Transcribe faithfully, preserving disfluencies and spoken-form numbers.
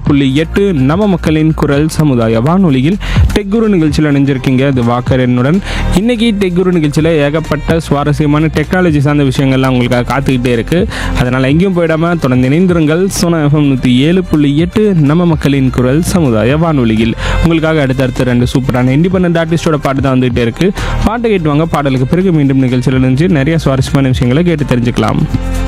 புள்ளி எட்டு நம்ம மக்களின் குரல் சமுதாய வானொலியில் டெக் குரு நிகழ்ச்சியில் இணைஞ்சிருக்கீங்க. அது வாக்கர் என்னுடன். இன்னைக்கு டெக் குரு நிகழ்ச்சியில் ஏகப்பட்ட சுவாரஸ்யமான டெக்னாலஜி சார்ந்த விஷயங்கள்லாம் உங்களுக்காக காத்துக்கிட்டே இருக்கு. அதனால் எங்கேயும் போயிடாமல் தொடர்ந்து இணைந்திருங்கள். சோனா எஃப்எம் நூற்றி ஏழு புள்ளி எட்டு நம்ம மக்களின் குரல் சமுதாய வானொலியில் உங்களுக்காக அடுத்தடுத்து ரெண்டு சூப்பரான இண்டிபெண்டன்ட் ஆர்டிஸ்டோட பாட்டு தான் வந்துகிட்டே இருக்கு. பாட்டை கேட்டுவாங்க. பாடலுக்கு பிறகு மீண்டும் நிகழ்ச்சியில் இருந்து நிறைய சுவாரஸ்யமான விஷயங்களை கேட்டு தெரிஞ்சுக்கலாம்.